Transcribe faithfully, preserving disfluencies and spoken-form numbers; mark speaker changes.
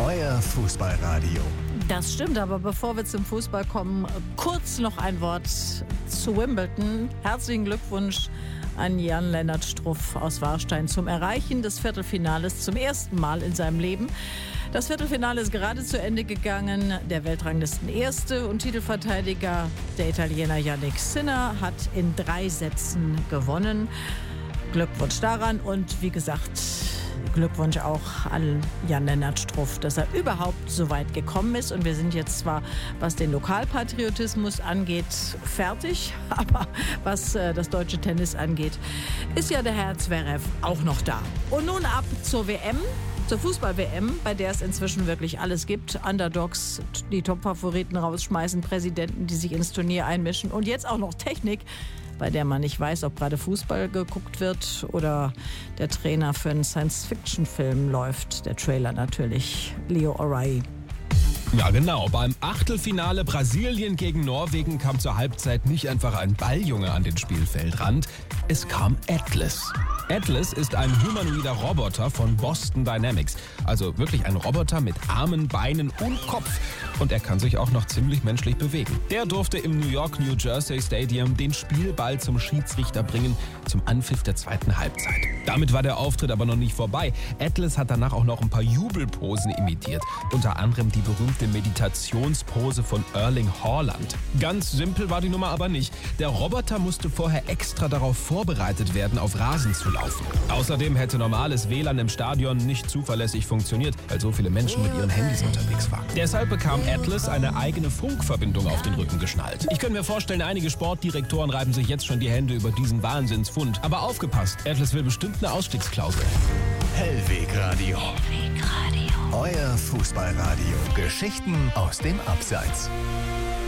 Speaker 1: euer Fußballradio.
Speaker 2: Das stimmt, aber bevor wir zum Fußball kommen, kurz noch ein Wort zu Wimbledon. Herzlichen Glückwunsch an Jan-Lennart Struff aus Warstein zum Erreichen des Viertelfinales zum ersten Mal in seinem Leben. Das Viertelfinale ist gerade zu Ende gegangen. Der Weltranglistenerste und Titelverteidiger, der Italiener Jannik Sinner, hat in drei Sätzen gewonnen. Glückwunsch daran und wie gesagt, Glückwunsch auch an Jan-Lennart Struff, dass er überhaupt so weit gekommen ist. Und wir sind jetzt zwar, was den Lokalpatriotismus angeht, fertig, aber was äh, das deutsche Tennis angeht, ist ja der Herr Zverev auch noch da. Und nun ab zur W M. Zur Fußball-W M, bei der es inzwischen wirklich alles gibt. Underdogs, die Top-Favoriten rausschmeißen, Präsidenten, die sich ins Turnier einmischen und jetzt auch noch Technik, bei der man nicht weiß, ob gerade Fußball geguckt wird oder der Trainer für einen Science-Fiction-Film läuft. Der Trailer natürlich, Leo O'Reilly.
Speaker 3: Ja, genau. Beim Achtelfinale Brasilien gegen Norwegen kam zur Halbzeit nicht einfach ein Balljunge an den Spielfeldrand. Es kam Atlas. Atlas ist ein humanoider Roboter von Boston Dynamics. Also wirklich ein Roboter mit Armen, Beinen und Kopf. Und er kann sich auch noch ziemlich menschlich bewegen. Der durfte im New York New Jersey Stadium den Spielball zum Schiedsrichter bringen, zum Anpfiff der zweiten Halbzeit. Damit war der Auftritt aber noch nicht vorbei. Atlas hat danach auch noch ein paar Jubelposen imitiert. Unter anderem die berühmte Meditationspose von Erling Haaland. Ganz simpel war die Nummer aber nicht. Der Roboter musste vorher extra darauf vorbereitet werden, auf Rasen zu laufen. Außerdem hätte normales W L A N im Stadion nicht zuverlässig funktioniert, weil so viele Menschen mit ihren Handys unterwegs waren. Deshalb bekam Atlas eine eigene Funkverbindung auf den Rücken geschnallt. Ich könnte mir vorstellen, einige Sportdirektoren reiben sich jetzt schon die Hände über diesen Wahnsinnsfund. Aber aufgepasst, Atlas will bestimmt eine Ausstiegsklausel.
Speaker 1: Hellwegradio.
Speaker 2: Hellwegradio.
Speaker 1: Euer Fußballradio. Geschichten aus dem Abseits.